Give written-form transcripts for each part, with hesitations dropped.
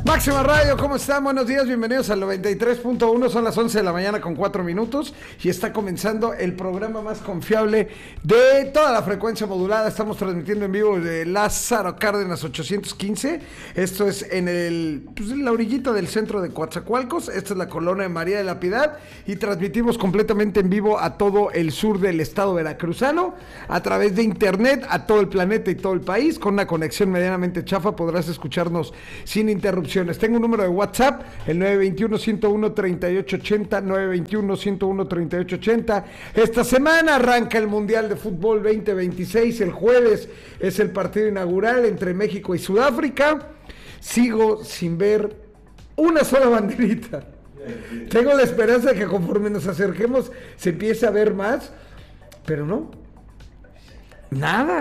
Máxima Radio, ¿cómo están? Buenos días, bienvenidos al 93.1, son las 11 de la mañana con 4 minutos y está comenzando el programa más confiable de toda la frecuencia modulada. Estamos transmitiendo en vivo de Lázaro Cárdenas 815, esto es en la orillita del centro de Coatzacoalcos, esta es la colonia de María de la Piedad y transmitimos completamente en vivo a todo el sur del estado veracruzano, a través de internet, a todo el planeta y todo el país, con una conexión medianamente chafa, podrás escucharnos sin interrupción. Tengo un número de WhatsApp, el 921-101-3880, 921-101-3880. Esta semana arranca el Mundial de Fútbol 2026, el jueves es el partido inaugural entre México y Sudáfrica. Sigo sin ver una sola banderita. Tengo la esperanza de que conforme nos acerquemos se empiece a ver más, pero no. Nada.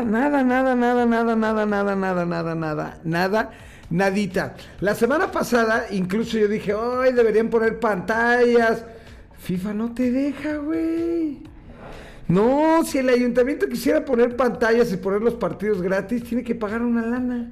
Nadita. La semana pasada, incluso yo dije, ¡ay, deberían poner pantallas! FIFA no te deja, güey. No, si el ayuntamiento quisiera poner pantallas y poner los partidos gratis, tiene que pagar una lana.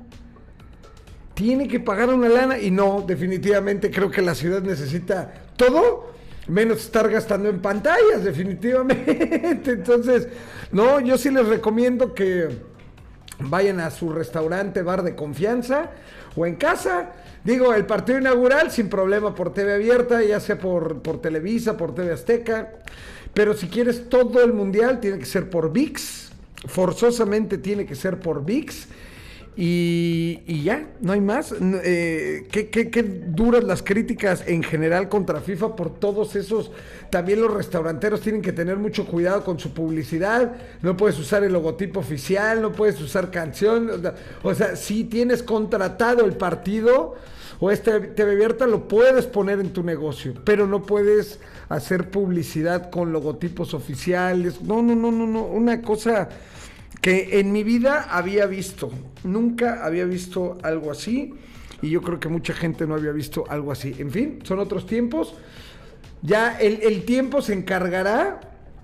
Y no, definitivamente creo que la ciudad necesita todo, menos estar gastando en pantallas, definitivamente. Entonces, no, yo sí les recomiendo que vayan a su restaurante, bar de confianza o en casa. Digo, el partido inaugural sin problema por TV abierta, ya sea por Televisa, por TV Azteca. Pero si quieres todo el mundial, tiene que ser por ViX. Forzosamente tiene que ser por ViX. Y ya, no hay más. Qué duras las críticas en general contra FIFA por todos esos. También los restauranteros tienen que tener mucho cuidado con su publicidad. No puedes usar el logotipo oficial, no puedes usar canción. O sea, si tienes contratado el partido o TV abierta, lo puedes poner en tu negocio, pero no puedes hacer publicidad con logotipos oficiales. No. Una cosa que en mi vida había visto, nunca había visto algo así, y yo creo que mucha gente no había visto algo así. En fin, son otros tiempos, ya el tiempo se encargará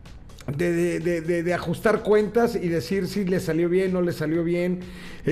de ajustar cuentas y decir si le salió bien, no le salió bien.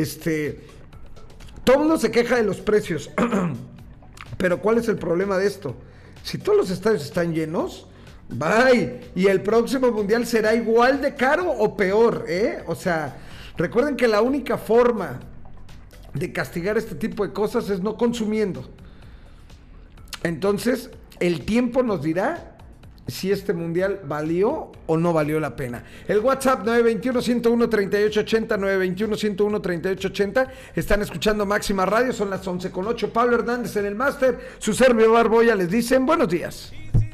Todo el mundo se queja de los precios, pero ¿cuál es el problema de esto? Si todos los estadios están llenos, bye, y el próximo mundial será igual de caro o peor, O sea, recuerden que la única forma de castigar este tipo de cosas es no consumiendo. Entonces, el tiempo nos dirá si este mundial valió o no valió la pena. El WhatsApp 921-101-3880, 921-101-3880. Están escuchando Máxima Radio, son las 11:08. Pablo Hernández en el máster, su servidor Barboya les dicen buenos días.